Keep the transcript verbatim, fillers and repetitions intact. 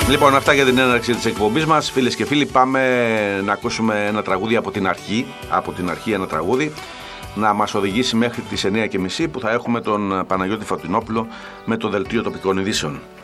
Λοιπόν, αυτά για την έναρξη της εκπομπής μας. Φίλες και φίλοι, πάμε να ακούσουμε ένα τραγούδι από την αρχή. Από την αρχή ένα τραγούδι να μας οδηγήσει μέχρι τις εννιά και μισή που θα έχουμε τον Παναγιώτη Φωτεινόπουλο με το δελτίο τοπικών ειδήσεων.